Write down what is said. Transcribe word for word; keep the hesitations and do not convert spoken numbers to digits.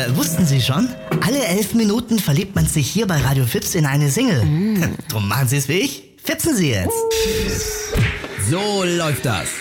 Äh, wussten Sie schon? Alle elf Minuten verliebt man sich hier bei Radio Fips in eine Single. Mm. Drum machen Sie es wie ich. Fipsen Sie jetzt. So läuft das.